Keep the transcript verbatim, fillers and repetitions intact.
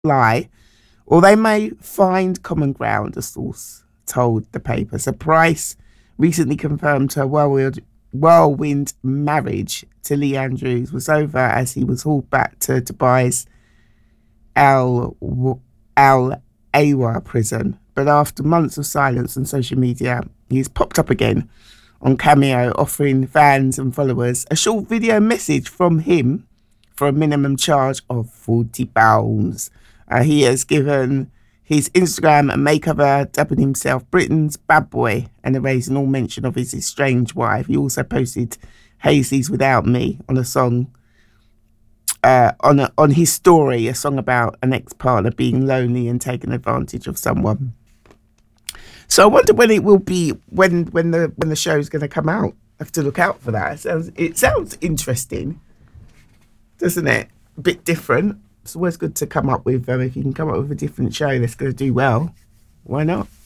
lie, or they may find common ground, a source told the paper. So Price recently confirmed her whirlwind, whirlwind marriage to Lee Andrews was over as he was hauled back to Dubai's Al Al Awa prison. But after months of silence on social media, he's popped up again on Cameo, offering fans and followers a short video message from him for a minimum charge of forty pounds. Uh, he has given his Instagram a makeover, dubbing himself Britain's bad boy and erasing all mention of his estranged wife. He also posted Hazy's Without Me on a song, uh, on a, on his story, a song about an ex-partner being lonely and taking advantage of someone. So I wonder when it will be, when when the when the show is going to come out. I have to look out for that. It sounds, it sounds interesting, doesn't it? A bit different. It's always good to come up with, um, if you can come up with a different show that's going to do well, why not?